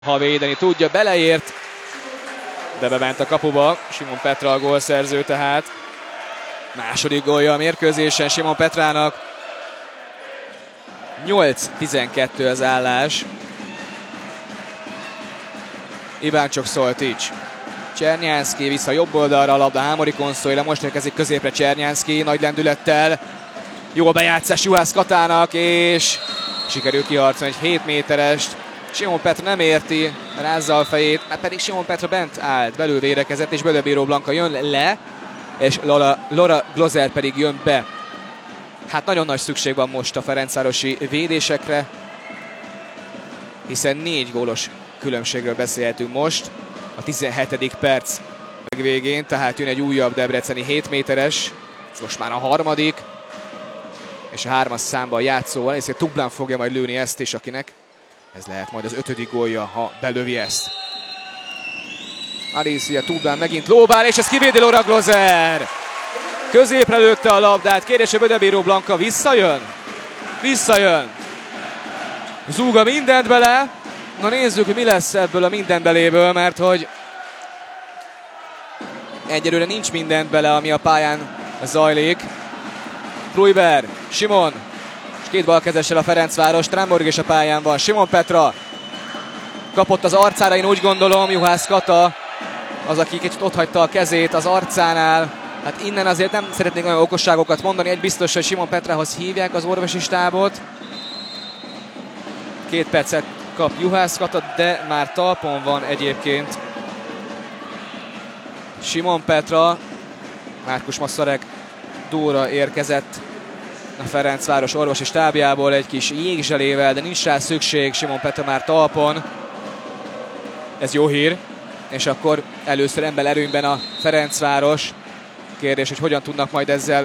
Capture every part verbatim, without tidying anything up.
Ha védeni tudja, beleért, de bement a kapuba. Simon Petra a gólszerző, tehát második gólja a mérkőzésen Simon Petrának. nyolc tizenkettő az állás. Iváncsok Szoltics. Csernyánszky vissza jobb oldalra, a labda Hámori Konszolira, most érkezik középre Csernyánszky, nagy lendülettel. Jó a bejátszás Juhász Katának, és sikerül kiharcolni egy hét méterest. Simon Petra nem érti, rázza a fejét, mert pedig Simon Petra bent állt, belül védekezett, és Bödebíró Blanka jön le, és Laura, Laura Glozer pedig jön be. Hát nagyon nagy szükség van most a ferencvárosi védésekre, hiszen négy gólos különbségről beszélhetünk most a tizenhetedik perc végén, tehát jön egy újabb debreceni hét méteres, ez most már a harmadik, és a hármas számban játszóval, és Tublán fogja majd lőni ezt is, akinek ez lehet majd az ötödik gólja, ha belövi ezt. Alicia Tublán megint lóbál, és ez kivédi Laura Glozer. Középre lőtte a labdát, kérdés, hogy Bödebíró Blanka visszajön? Visszajön. Zúga mindent bele. Na nézzük, hogy mi lesz ebből a mindent beléből, mert hogy egyelőre nincs mindent bele, ami a pályán zajlik. Kluiber, Simon, és két balkezessel a Ferencváros, Tramborg is a pályán van. Simon Petra kapott az arcára, én úgy gondolom, Juhász Kata az, aki kicsit otthagyta a kezét az arcánál. Hát innen azért nem szeretnék olyan okosságokat mondani, egy biztos, hogy Simon Petrahoz hívják az orvosi stábot. Két percet kap Juhász Kata, de már talpon van egyébként Simon Petra. Márkus Masszarek Dóra érkezett a Ferencváros orvosi stábjából egy kis jégzselével, de nincs rá szükség, Simon Petra már talpon. Ez jó hír, és akkor először ember erőnyben a Ferencváros. Kérdés, hogy hogyan tudnak majd ezzel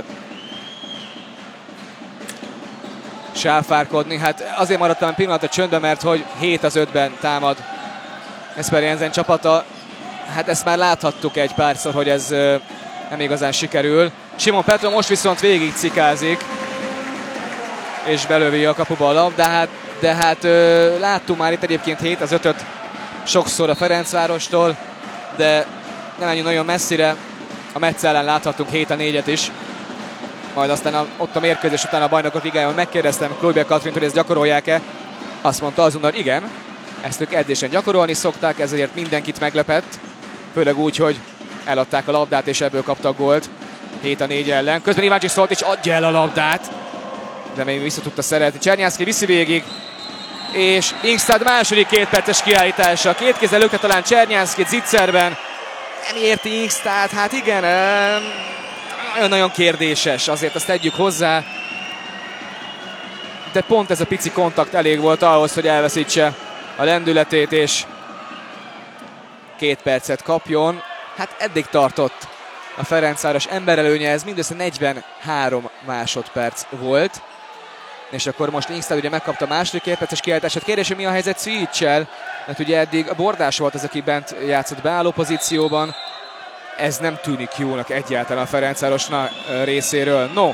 sáfárkodni. Hát azért maradtam egy pillanatra csöndben, mert hogy hét az ötben támad Jesper Jensen csapata. Hát ezt már láthattuk egy párszor, hogy ez nem igazán sikerül. Simon Petra most viszont végig cikázik, és belövi a kapuba a labdát, de hát ö, láttuk már itt egyébként hét az ötöt sokszor a Ferencvárostól, de nem menjünk nagyon messzire. A Metsz ellen láthattunk hét a négyet is. Majd aztán a, ott a mérkőzés után a Bajnokok Ligájában megkérdeztem Kluiber Katrint, hogy ezt gyakorolják-e. Azt mondta azonnal, hogy igen, ezt ők edzésen gyakorolni szokták, ezért mindenkit meglepett. Főleg úgy, hogy eladták a labdát, és ebből kaptak gólt. hét a négy ellen. Közben Iváncsik Szoltics adja el a labdát, de még vissza tudta szeretni. Csernyánszky viszi végig, és Ingstad második két perces kiállítása. Két kézzel lökte talán Csernyánszkyt zicserben. Nem érti Ingstad, hát igen, nagyon-nagyon kérdéses, azért azt tegyük hozzá. De pont ez a pici kontakt elég volt ahhoz, hogy elveszítse a lendületét, és két percet kapjon. Hát eddig tartott a Ferencváros emberelőnye, ez mindössze negyvenhárom másodperc volt. És akkor most Ingstad ugye megkapta a második két perces kiállítását. Kérdés, hogy mi a helyzet Cvijicsel, mert ugye eddig a Bordás volt az, aki bent játszott beálló pozícióban. Ez nem tűnik jónak egyáltalán a Ferencváros részéről. No,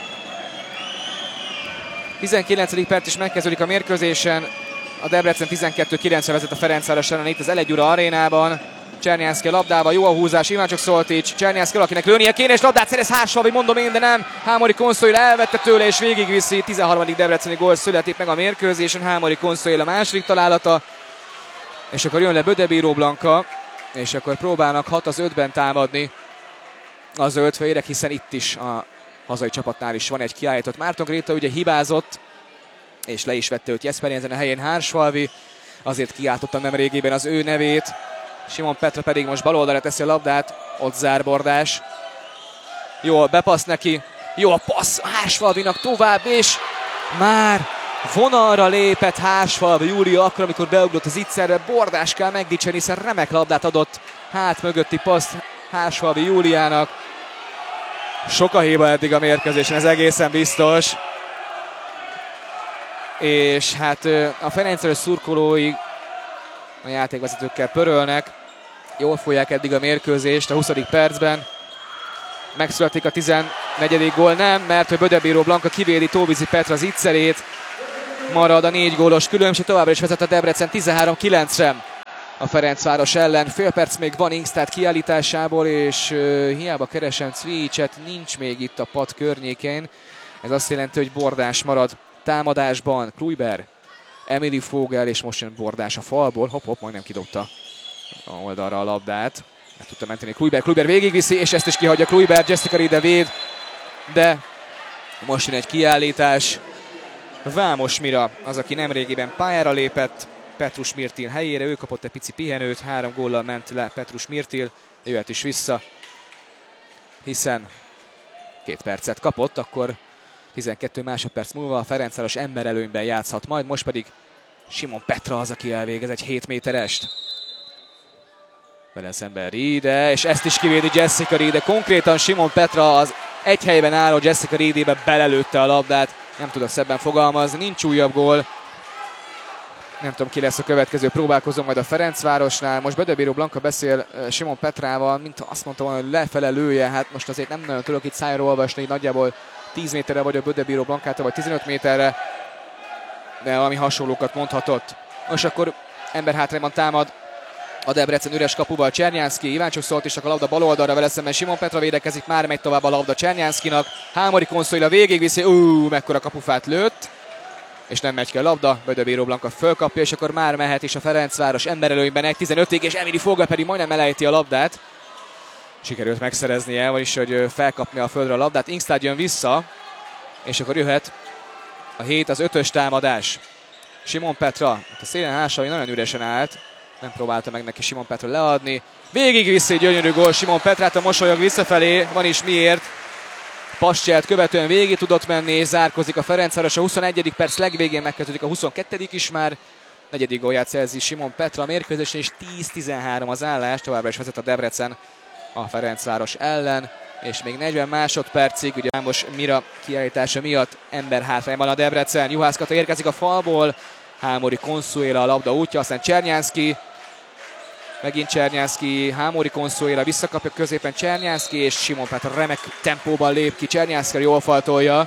tizenkilencedik perc is megkezdődik a mérkőzésen. A Debrecen tizenkettő kilencre vezet a Ferencváros ellen itt az Elegyura arénában. Csernyánszky labdával, jó a húzás, Iváncsok Szoltics, Csernyánszky akinek lőnie kéne, és labdát szerez Hársfalvi, mondom én, de nem. Hámori Konszolira elvette tőle, és végigviszi. tizenharmadik debreceni gól születik meg a mérkőzésen. Hámori Konszolira a második találata. És akkor jön le Bödebíró Blanka, és akkor próbálnak hat az ötben támadni a zöldfehérek, hiszen itt is a hazai csapatnál is van egy kiállított. Márton Gréta ugye hibázott, és le is vette őt Jesper Jensen a helyén Hársfalvi. Azért kiáltottam nem régében az ő nevét. Simon Petra pedig most bal oldalra teszi a labdát, ott zár Bordás. Jó a bepassz neki, jó a passz Hársfalvinak tovább, és már vonalra lépett Hársfalvi Júlia akkor, amikor beugrott az ittszerbe. Bordás kell megdicsérni, hiszen remek labdát adott hát mögötti passz Hársfalvi Júliának. Sok a hiba eddig a mérkőzésen, ez egészen biztos. És hát a Ferencváros szurkolói a játékvezetőkkel pörölnek. Jól folyják eddig a mérkőzést a huszadik percben. Megszületik a tizennegyedik gól, nem, mert hogy Bödebíró Blanka kivédi Tóvizi Petra zicserét. Marad a négy gólos különbség, továbbra is vezet a Debrecen tizenhárom kilencre. a Ferencváros ellen. Fél perc még van Ingstad kiállításából, és uh, hiába keresem Cvicset, nincs még itt a pad környékén. Ez azt jelenti, hogy Bordás marad támadásban. Kluiber, Emily Fogel, és most jön Bordás a falból. Hopp, hopp, majdnem kidobta a oldalra a labdát. Meg tudta menteni Kluiber. Kluiber végigviszi, és ezt is kihagyja Kluiber. Jessica Riede véd, de most jön egy kiállítás. Vámos Mira az, aki nemrégiben pályára lépett Petrus Mirtil helyére. Ő kapott egy pici pihenőt, három góllal ment le Petrus Mirtil. Jöhet is vissza, hiszen két percet kapott, akkor tizenkét másodperc múlva a Ferencváros emberelőnyben játszhat majd. Most pedig Simon Petra az, aki elvégez egy hét méterest. Vele szemben Riede, és ezt is kivédi Jessica Riede. Konkrétan Simon Petra az egy helyben álló Jessica Riedébe belelőtte a labdát. Nem tudok szebben fogalmazni, nincs újabb gól. Nem tudom, ki lesz a következő próbálkozó majd a Ferencvárosnál. Most Bödebíró Blanka beszél Simon Petrával, mint azt mondta volna, hogy lefele lője. Hát most azért nem nagyon tudok itt szájról olvasni, így nagyjából tíz méterre vagy a Bödebíró Blankától, vagy tizenöt méterre. De valami hasonlókat mondhatott. Most akkor emberhátrányban támad a Debrecen üres kapuval Csernyánszky. Iváncsok szólt is, a labda bal oldalra, vele szemben Simon Petra védekezik, már megy tovább a labda Csernyánszkynak. Hámori Konszolila végigviszi, ú, mekkora kapufát lőtt. És nem megy ki a labda, Bödebíró Blanka fölkapja, és akkor már mehet is a Ferencváros emberelőnyben egy tizenötig, és Emily Fogel pedig majdnem elejti a labdát. Sikerült megszereznie, vagyis hogy felkapni a földre a labdát. Ingstad jön vissza, és akkor jöhet a hét, az ötös támadás. Simon Petra, a szélen Hársai nagyon üresen állt, nem próbálta meg neki Simon Petra leadni. Végig viszi, gyönyörű gól Simon Petrát, a mosolyog visszafelé, van is miért. Pascselt követően végig tudott menni, és zárkozik a Ferencváros. A huszonegyedik perc legvégén megkezdődik a huszonkettedik is már. Negyedik gólját szerzi Simon Petra a mérkőzésen, és tíz tizenhárom az állás. Továbbra is vezet a Debrecen a Ferencváros ellen. És még negyven másodpercig, ugye Vámos Mira kiállítása miatt emberhátrányban a Debrecen. Juhász Kata érkezik a falból. Hámori Consuela a labda útja, aztán Csernyánszky. Megint Csernyánszky, Hámori Consuela visszakapja középen Csernyánszky, és Simon Petra remek tempóban lép ki. Csernyánszky jól faltolja.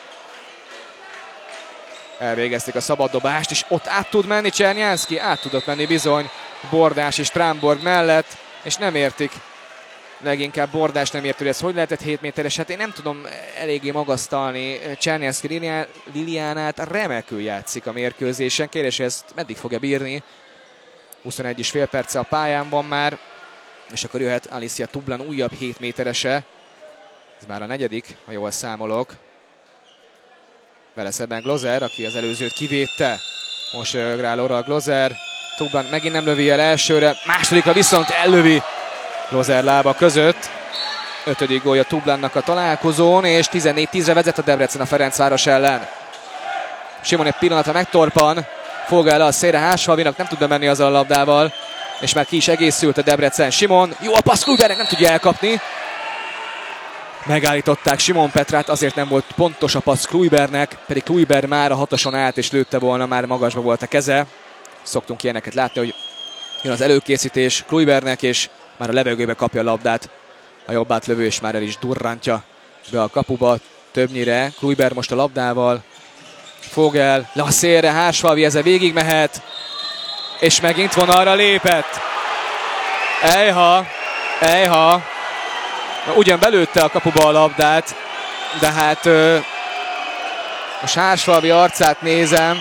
Elvégezték a szabaddobást, és ott át tud menni Csernyánszky, át tudott menni bizony Bordás és Strandborg mellett, és nem értik. Leginkább Bordás nem ért, hogy ez hogy lehetett hét méteres. Hát én nem tudom eléggé magasztalni Csernyánszky Liliánát, remekül játszik a mérkőzésen. Kérdés, hogy ezt meddig fogja bírni. huszonegy és fél perce a pályán van már, és akkor jöhet Alicia Tublan újabb hét méterese. Ez már a negyedik, ha jól számolok. Vele szemben Glozer, aki az előzőt kivédte. Most rá Laura Glozer. Tublan megint nem lövi el elsőre, másodikra viszont ellövi Glozer lába között. Ötödik gólja Tublannak a találkozón, és tizennégy tízre vezet a Debrecen a Ferencváros ellen. Simon egy pillanatra megtorpan, Fogel le a szélre, Hársfalvinak nem tud bemenni azzal a labdával, és már ki is egészült a Debrecen. Simon, jó a passz Kluibernek, nem tudja elkapni. Megállították Simon Petrát, azért nem volt pontos a passz Kluibernek, pedig Kluiber már a hatoson állt és lőtte volna, már magasba volt a keze. Szoktunk ilyeneket látni, hogy jön az előkészítés Kluibernek, és már a levegőbe kapja a labdát a jobb átlövő, és már el is durrantja be a kapuba. Többnyire Kluiber most a labdával. Fogel le a szélre, Hársfalvi ezzel végig mehet, és megint vonalra lépett. Ejha, ejha. Ugyan belőtte a kapuba a labdát, de hát ö, most Hársfalvi arcát nézem,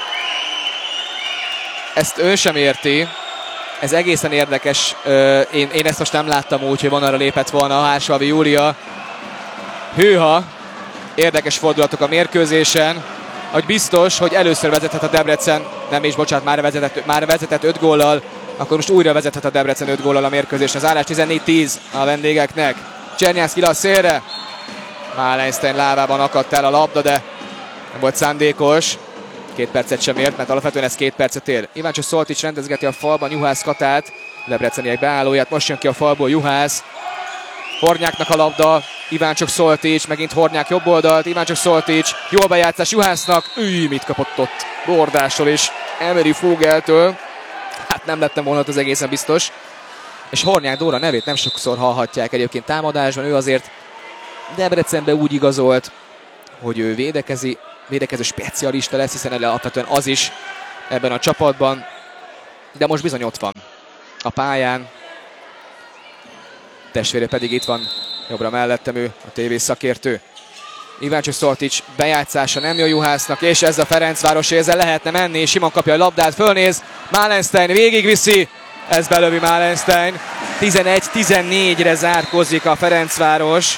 ezt ő sem érti. Ez egészen érdekes, ö, én, én ezt most nem láttam úgy, hogy vonalra lépett volna a Hársfalvi Júlia. Hűha, érdekes fordulatok a mérkőzésen. Hogy biztos, hogy először vezethet a Debrecen, nem is, bocsánat, már vezetett, már vezetett öt góllal, akkor most újra vezethet a Debrecen öt góllal a mérkőzésen. Az állás tizennégy tíz a vendégeknek. Csernyánszky le a szélre. Málenstein lábában akadt el a labda, de nem volt szándékos. Két percet sem ért, mert alapvetően ez két percet ér. Iváncsok Szoltics rendezgeti a falban Juhász Katát, Debreceniek beállóját, most jön ki a falból Juhász. Hornyáknak a labda, Iváncsok Szoltics, megint Hornyák jobb oldalt, Iváncsok Szoltics, jól bejátszás Juhásznak, üj, mit kapott ott Bordásról és Emily Fogeltől. Hát nem lettem volna az egészen biztos. És Hornyák Dóra nevét nem sokszor hallhatják egyébként támadásban, ő azért Debrecenbe úgy igazolt, hogy ő védekezi, védekező specialista lesz, hiszen alapvetően az is ebben a csapatban, de most bizony ott van. a pályán. Testvére pedig itt van jobbra mellettem, ő a tévé szakértő. Iváncsics Szoltics bejátszása nem jó Juhásznak, és ez a Ferencváros, ezzel lehetne menni. Simon kapja a labdát, fölnéz, Malenstein végigviszi, ez belövi Malenstein. tizenegy tizennégyre zárkózik a Ferencváros.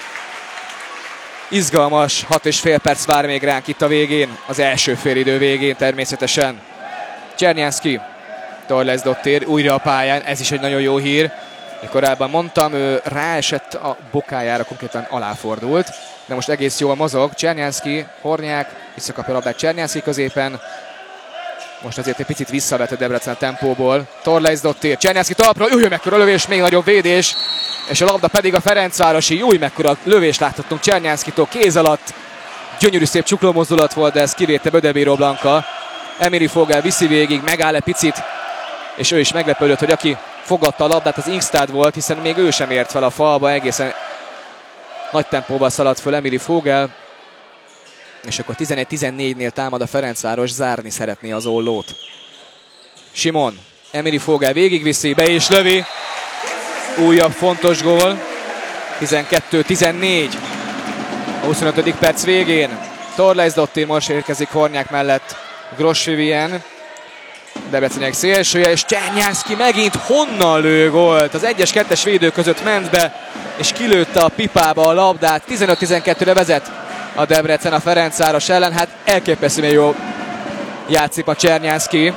Izgalmas, hat és fél perc vár még ránk itt a végén, az első félidő végén természetesen. Czernianski, Torles Dottir újra a pályán, ez is egy nagyon jó hír. Korábban mondtam, ő ráesett a bokájára, konkrétan aláfordult, de most egész jól mozog. Czernianski, Hornyák, visszakapja a labdát Czernianski középen. Most azért egy picit visszavett a Debrecen tempóból. Torles Dottir, Czernianski talpról, új, mekkora lövés, még nagyobb védés. És a labda pedig a Ferencvárosi, új, mekkora lövést láthattunk Czernianskitól kéz alatt. Gyönyörű szép csukló mozdulat volt, de ezt kivédte Bödebíró Blanka. Emily Fogel viszi végig, megáll egy picit, és ő is meglepődött, hogy aki fogadta a labdát, az Ingstad volt, hiszen még ő sem ért fel a falba, egészen nagy tempóval szaladt föl Emily Fogel. És akkor tizenegy tizennégynél támad a Ferencváros, zárni szeretné az ollót. Simon, Emily Fogel végigviszi, be is lövi. Újabb fontos gól. tizenkettő tizennégy. A huszonötödik perc végén. Torles Dottir most érkezik Hornyák mellett. Gross Vivien. Debreceniek szélsője, és Czernianski megint honnan lő gólt? Az egyes kettes védő között ment be, és kilőtte a pipába a labdát. tizenöt tizenkettőre vezet a Debrecen a Ferencváros ellen. Hát elképesztően jó játszik a Czernianski.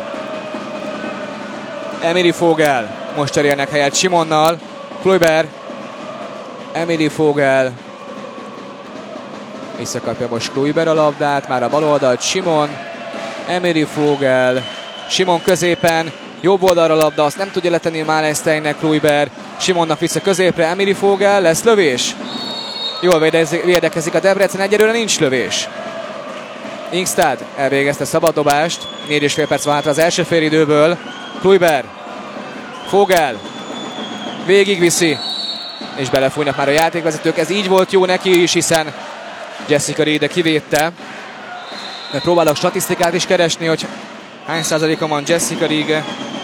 Emily Fogel. Most cserélnek helyet Simonnal. Kluiber. Emily Fogel. Visszakapja most Kluiber a labdát, már a bal oldalt Simon. Emily Fogel. Simon középen, jobb oldalra a labda, azt nem tudja letenni Malensteinnek Kluiber. Simonnak vissza középre, Emily Fogel, lesz lövés. Jól védekezik a Debrecen, egyelőre nincs lövés. Ingstad elvégezte szabaddobást, négy és fél perc van hátra az első félidőből. Kluiber, Fogel, végigviszi, és belefújnak már a játékvezetők. Ez így volt jó neki is, hiszen Jessica Riede kivédte. De próbálok statisztikát is keresni, hogy hány százaléka van Jessica Riede.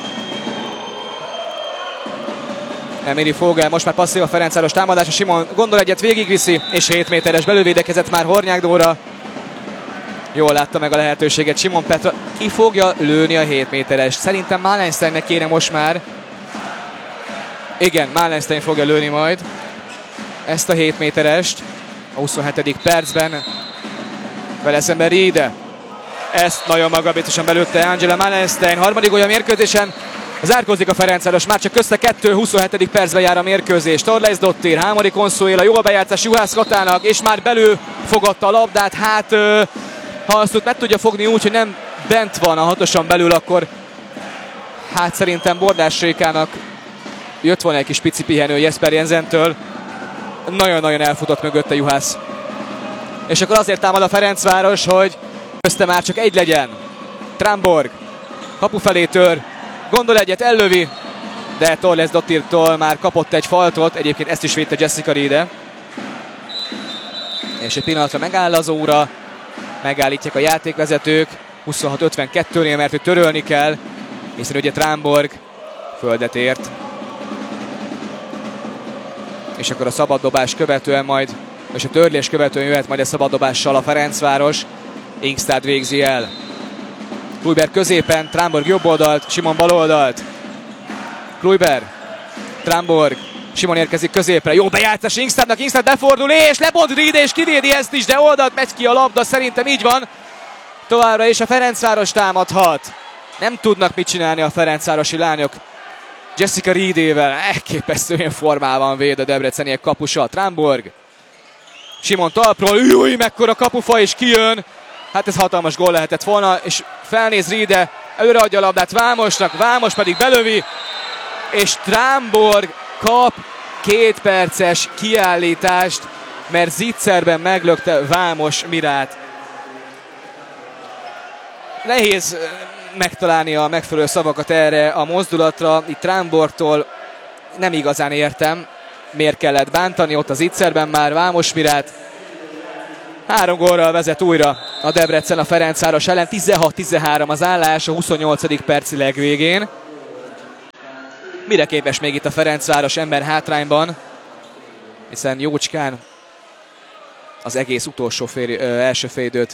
Emily Fogel, most már passzív a Ferencváros támadása. Simon gondol egyet, végigviszi, és hét méteres belővédekezett már Hornyák Dóra. Jól látta meg a lehetőséget Simon Petra. Ki fogja lőni a hét méteres? Szerintem Malensteinnek kéne most már. Igen, Malenstein fogja lőni majd ezt a hét méterest a huszonhetedik percben. Vele szemben Riede. Ezt nagyon magabiztosan belőtte Angela Malenstein. Harmadik olyan mérkőzésen zárkózik a Ferencváros. Már csak közte kettő, huszonhetedik percben jár a mérkőzés. Torles Dottir, Hámori Consuela, jól bejátszás Juhász Katának, és már belül fogadta a labdát. Hát ha azt ott meg tudja fogni úgy, hogy nem bent van a hatosan belül, akkor hát szerintem Bordás Rékának jött volna egy kis pici pihenő Jesper Jensentől. Nagyon-nagyon elfutott mögötte Juhász. És akkor azért támad a Ferencváros, hogy közte már csak egy legyen. Tramborg kapu felé tör, gondol egyet, ellövi, de Torles Dottirtól már kapott egy faltot, egyébként ezt is védte Jessica Riede. És egy pillanatra megáll az óra, megállítják a játékvezetők, huszonhat ötvenkettőnél, mert ő törölni kell, hiszen ugye Tramborg földet ért. És akkor a szabaddobás követően majd, és a törlés követően jöhet majd a szabaddobással a Ferencváros. Ingstad végzi el. Kluiber középen, Tramborg jobb oldalt, Simon bal oldalt. Kluiber, Tramborg, Simon érkezik középre, jó bejátszás Ingstadnak, Ingstad befordul és lebont Riede és kivédi ezt is, de oldalt megy ki a labda, szerintem így van. Továbbra is a Ferencváros támadhat. Nem tudnak mit csinálni a ferencvárosi lányok Jessica Riedével. Elképesztően formában véd a debreceniek kapusa. Tramborg, Simon talpról, új, mekkora kapufa, és kijön. Hát ez hatalmas gól lehetett volna, és felnéz Riede, előreadja a labdát Vámosnak, Vámos pedig belövi, és Tramborg kap két perces kiállítást, mert zicserben meglökte Vámos Mirát. Nehéz megtalálni a megfelelő szavakat erre a mozdulatra, itt Tramborgtól nem igazán értem, miért kellett bántani ott az zicserben már Vámos Mirát. Három gólral vezet újra a Debrecen a Ferencváros ellen, tizenhat tizenhárom az állás a huszonnyolcadik perci legvégén. mire képes még itt a Ferencváros ember hátrányban, hiszen jócskán az egész utolsó fél, ö, első félidőt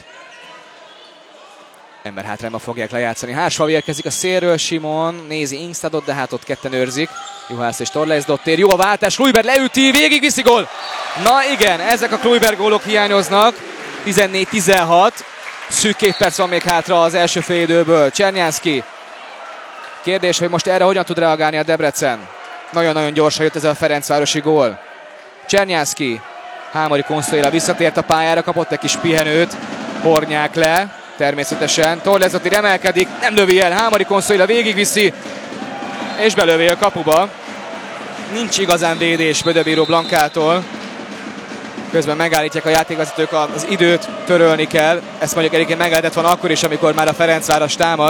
ember hátrányban fogják lejátszani. Hársfal érkezik a szélről, Simon nézi Ingstadot, de hát ott ketten őrzik. Juhász és Torleisdottir. Jó a váltás, Kluiber leüti, végig viszi gól! Na igen, ezek a Kluiber gólok hiányoznak. tizennégy tizenhat. Szűk két perc van még hátra az első félidőből. Czernyánszky. Kérdés, hogy most erre hogyan tud reagálni a Debrecen. Nagyon-nagyon gyorsan jött ez a ferencvárosi gól. Czernyánszky. Hámori Consuela visszatért a pályára, kapott egy kis pihenőt. Hornyák le, természetesen. Torleisdottir emelkedik, nem lövi el. Hámori Consuela végigviszi, és belövi a kapuba. Nincs igazán védés Bödöbíró Blankától. Közben megállítják a játékvezetők az időt, törölni kell. Ezt mondjuk egyébként meg lehetett volna akkor is, amikor már a Ferencváros támad.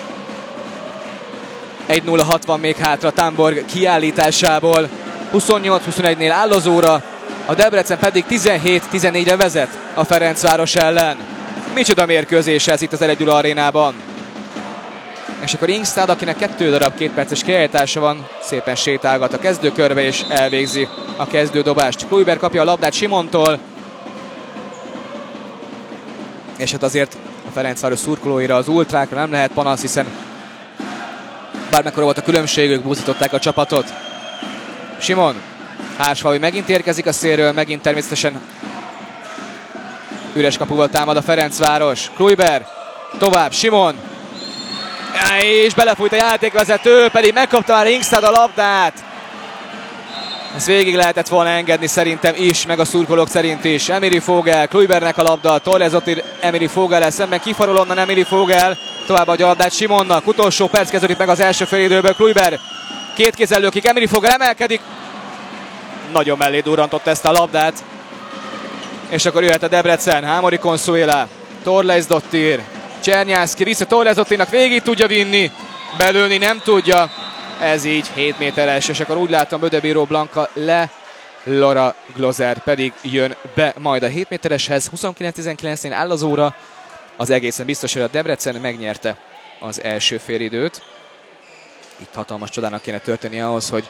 egy nulla hatvan még hátra Tamborg kiállításából. huszonnyolc huszonegynél áll az óra, a Debrecen pedig tizenhét tizennégyre vezet a Ferencváros ellen. Micsoda mérkőzés ez itt az Elegy Gyula arénában. És akkor Ingstad, akinek kettő darab két perces kiállítása van, szépen sétálgat a kezdőkörbe és elvégzi a kezdődobást. Kluiber kapja a labdát Simontól. És hát azért a Ferencváros szurkolóira, az ultrákra nem lehet panasz, hiszen bármekkora volt a különbségük, buzdították a csapatot. Simon, Hársfalvi megint érkezik a szélről, megint természetesen üres kapuval támad a Ferencváros. Kluiber, tovább, Simon, és belefújt a játékvezető, pedig megkapta már Ingstad a labdát. Ezt végig lehetett volna engedni szerintem is, meg a szurkolók szerint is. Emily Fogel, Kluibernek a labda, Torleisdottir Emily Fogel szemben kifarol onnan Emily Fogel, továbbadja a labdát Simonnak, utolsó perc kezdődik meg az első félidőből. Kluiber két kézzel lökik, Emily Fogel emelkedik, nagyon mellé durrantott ezt a labdát, és akkor jöhet a Debrecen. Hámori Consuela, Torleisdottir, Czernyánszky vissza Torleisdottirnak, végig tudja vinni, belőni nem tudja. Ez így hét méteres, és akkor úgy látom Bödöbíró Blanka le, Laura Glozer pedig jön be majd a hét métereshez. huszonkilenc tizenkilencnél áll az óra, az egészen biztos, hogy a Debrecen megnyerte az első félidőt. Itt hatalmas csodának kéne történni ahhoz, hogy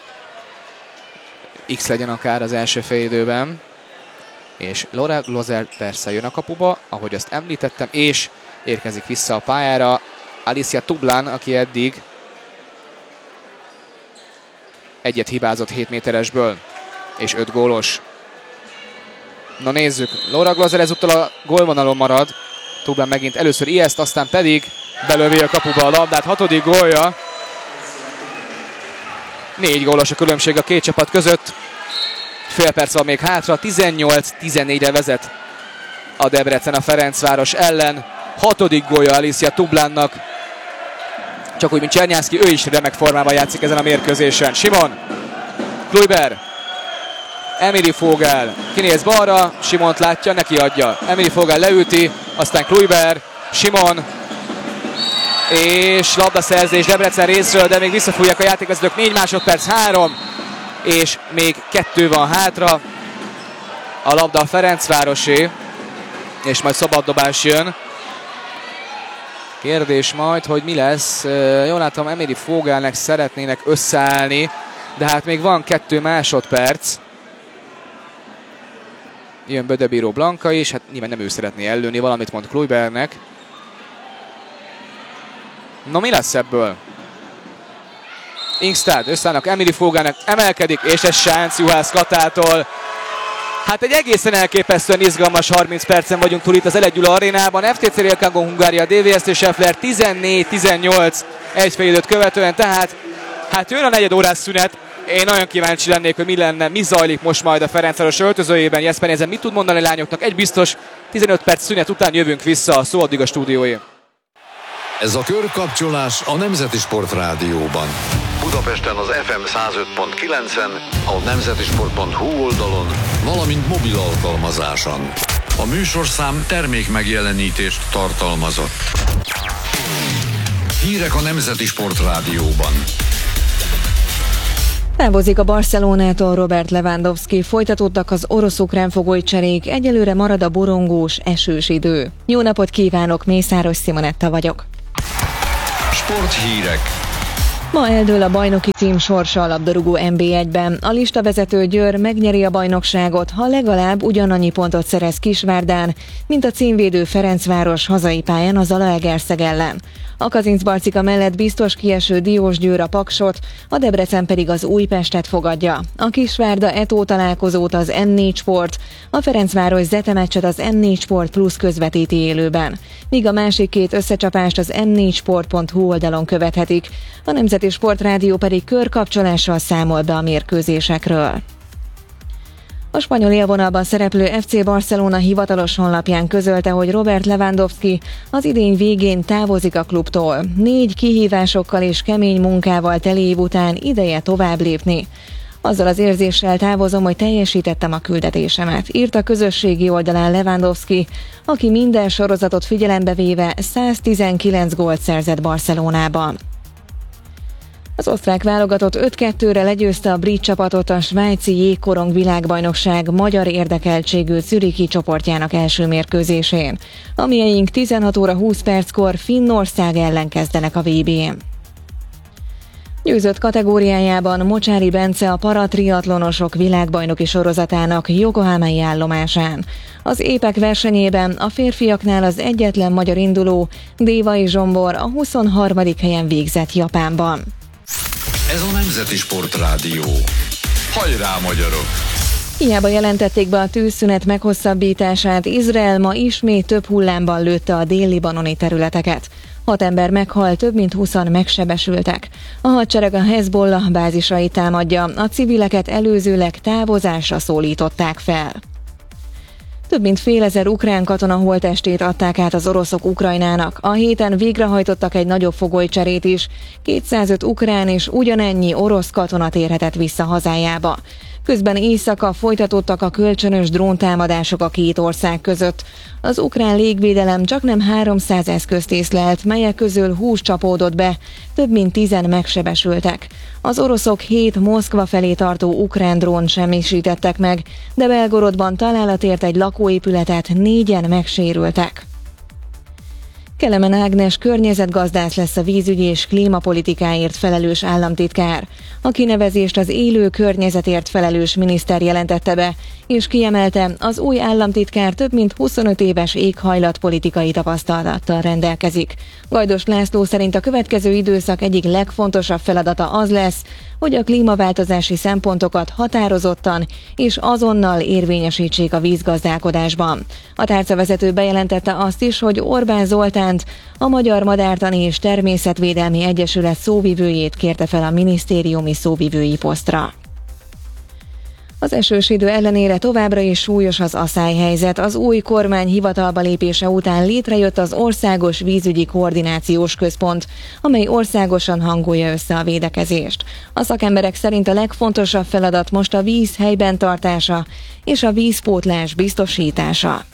X legyen akár az első félidőben. És Laura Glozer persze jön a kapuba, ahogy azt említettem, és érkezik vissza a pályára Alicia Tublán, aki eddig egyet hibázott hét méteresből, és öt gólos. Na nézzük, Laura Glozer ezúttal a gólvonalon marad. Tublán megint először ijeszt, aztán pedig belövi a kapuba a labdát, hatodik gólja. Négy gólos a különbség a két csapat között. Fél perc van még hátra, tizennyolc tizennégyre vezet a Debrecen a Ferencváros ellen. Hatodik gólja Alicia Tublánnak. Csak úgy, mint Czernyánszky, ő is remek formában játszik ezen a mérkőzésen. Simon, Kluiber, Emily Fogel, kinéz balra, Simont látja, neki adja. Emily Fogel leüti, aztán Kluiber, Simon, és labdaszerzés Debrecen részről, de még visszafújják a játékvezetők. négy másodperc, három, és még kettő van hátra. A labda a Ferencvárosé, és majd szabaddobás jön. Kérdés majd, hogy mi lesz. Jól látom, Emily Fogelnek szeretnének összeállni, de hát még van kettő másodperc. Jön Bödöbíró Blanka is, hát nyilván nem ő szeretné ellőni, valamit mond Kluibernek. No, mi lesz ebből? Ingstad összeállnak, Emily Fogelnek emelkedik, és ez sánc Juhász Katától. Hát egy egészen elképesztően izgalmas harminc percen vagyunk túl itt az Elegy Gyula arénában. ef té cé Rélkángon Hungária, dé vé es té Scheffler tizennégy tizennyolc egy fél időt követően, tehát hát jön a negyed órás szünet. Én nagyon kíváncsi lennék, hogy mi lenne, mi zajlik most majd a Ferencváros öltözőjében. Jesper Nézen mit tud mondani a lányoknak? Egy biztos, tizenöt perc szünet után jövünk vissza, a szó addig a stúdióé. Ez a körkapcsolás a Nemzeti Sport Rádióban. Budapesten az ef em száz öt pont kilencen, a nemzetisport pont hu oldalon, valamint mobil alkalmazáson. A műsorszám termék megjelenítést tartalmazott. Hírek a Nemzeti Sport Rádióban. Távozik a Barcelonától Robert Lewandowski, folytatódtak az orosz-ukrán fogolycserék, egyelőre marad a borongós, esős idő. Jó napot kívánok, Mészáros Simonetta vagyok. Sporthírek. Ma eldől a bajnoki cím sorsa a labdarúgó en bé egyben. A listavezető Győr megnyeri a bajnokságot, ha legalább ugyanannyi pontot szerez Kisvárdán, mint a címvédő Ferencváros hazai pályán a Zalaegerszeg ellen. A Kazincbarcika mellett biztos kieső Diósgyőr a Paksot, a Debrecen pedig az Újpestet fogadja. A Kisvárda Eto találkozót az em négy Sport, a Ferencváros Zete meccset az em négy Sport Plus közvetíti élőben, míg a másik két összecsapást az em négy sport pont hu oldalon követhetik. A Nemzeti Sportrádió pedig körkapcsolással számol be a mérkőzésekről. A spanyol élvonalban szereplő ef cé Barcelona hivatalos honlapján közölte, hogy Robert Lewandowski az idény végén távozik a klubtól. Négy kihívásokkal és kemény munkával teli év után ideje tovább lépni. Azzal az érzéssel távozom, hogy teljesítettem a küldetésemet, írt a közösségi oldalán Lewandowski, aki minden sorozatot figyelembe véve száztizenkilenc gólt szerzett Barcelonában. Az osztrák válogatott öt kettőre legyőzte a brit csapatot a svájci jégkorong világbajnokság magyar érdekeltségű zürichi csoportjának első mérkőzésén. A mieink tizenhat óra húsz perckor Finnország ellen kezdenek a vé bén. Győzött kategóriájában Mocsári Bence a paratriatlonosok világbajnoki sorozatának yokohamai állomásán. Az épek versenyében a férfiaknál az egyetlen magyar induló, Dévai Zsombor a huszonharmadik helyen végzett Japánban. Ez a Nemzeti Sportrádió. Hajrá, magyarok! Hiába jelentették be a tűzszünet meghosszabbítását, Izrael ma ismét több hullámban lőtte a dél-libanoni területeket. Hat ember meghalt, több mint húszan megsebesültek. A hadsereg a Hezbollah bázisait támadja, a civileket előzőleg távozásra szólították fel. Több mint félezer ukrán katona holttestét adták át az oroszok Ukrajnának. A héten végrehajtottak egy nagyobb fogolycserét is. kétszázöt ukrán és ugyanennyi orosz katona térhetett vissza hazájába. Közben éjszaka folytatódtak a kölcsönös dróntámadások a két ország között. Az ukrán légvédelem csaknem háromszáz eszközt észlelt, melyek közül húsz csapódott be, több mint tízen megsebesültek. Az oroszok hét Moszkva felé tartó ukrán drónt semmisítettek meg, de Belgorodban találat ért egy lakóépületet, négyen megsérültek. Kelemen Ágnes környezetgazdász lesz a vízügyi és klímapolitikáért felelős államtitkár. A kinevezést az élő környezetért felelős miniszter jelentette be, és kiemelte, az új államtitkár több mint huszonöt éves éghajlatpolitikai tapasztalattal rendelkezik. Gajdos László szerint a következő időszak egyik legfontosabb feladata az lesz, hogy a klímaváltozási szempontokat határozottan és azonnal érvényesítsék a vízgazdálkodásban. A tárcavezető bejelentette azt is, hogy Orbán Zoltánt, a Magyar Madártani és Természetvédelmi Egyesület szóvivőjét kérte fel a minisztériumi szóvivői posztra. Az esős idő ellenére továbbra is súlyos az aszályhelyzet. Az új kormány hivatalba lépése után létrejött az Országos Vízügyi Koordinációs Központ, amely országosan hangolja össze a védekezést. A szakemberek szerint a legfontosabb feladat most a víz helyben tartása és a vízpótlás biztosítása.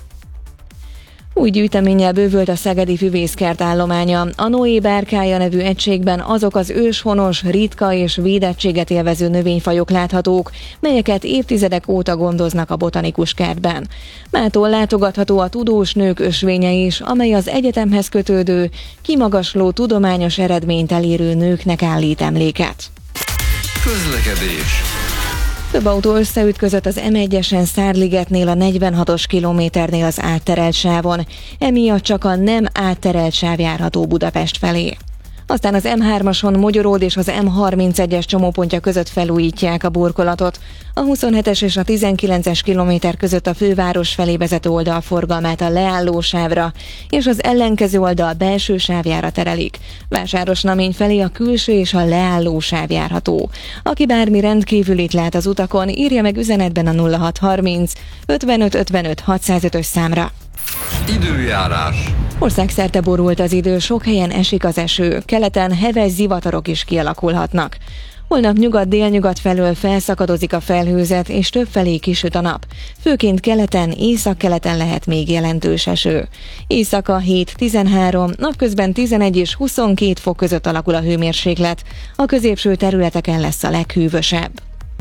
Új gyűjteménnyel bővült a szegedi füvészkert állománya. A Noé bárkája nevű egységben azok az őshonos, ritka és védettséget élvező növényfajok láthatók, melyeket évtizedek óta gondoznak a botanikus kertben. Mától látogatható a tudós nők ösvénye is, amely az egyetemhez kötődő, kimagasló tudományos eredményt elérő nőknek állít emléket. Közlekedés. Több autó összeütközött az em egyesen Szárligetnél a negyvenhatos kilométernél az átterelt sávon, emiatt csak a nem átterelt sáv járható Budapest felé. Aztán az em hármason Mogyoród és az em harmincegyes csomópontja között felújítják a burkolatot. A huszonhetes és a tizenkilences kilométer között a főváros felé vezető oldal forgalmát a leálló sávra, és az ellenkező oldal belső sávjára terelik. Vásárosnamény felé a külső és a leálló sáv járható. Aki bármi rendkívülit lát az utakon, írja meg üzenetben a nulla hat harminc ötvenöt ötvenöt hatszázötös számra. Időjárás. Országszerte borult az idő, sok helyen esik az eső, keleten heves zivatarok is kialakulhatnak. Holnap nyugat-délnyugat felől felszakadozik a felhőzet, és többfelé kisüt a nap. Főként keleten, északkeleten lehet még jelentős eső. Éjszaka hét-tizenhárom, napközben tizenegy és huszonkét fok között alakul a hőmérséklet. A középső területeken lesz a leghűvösebb.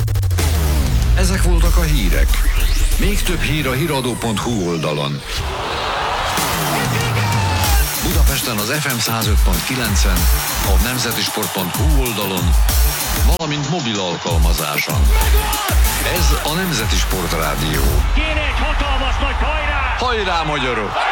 Ezek voltak a hírek. Még több hír a híradó pont hu oldalon. Budapest Budapesten az ef em száz öt pont kilencen, a nemzetisport pont hu oldalon, valamint mobil alkalmazáson. Ez a Nemzeti Sport Rádió. Kéne egy hatalmas nagy hajrá! Hajrá, magyarok!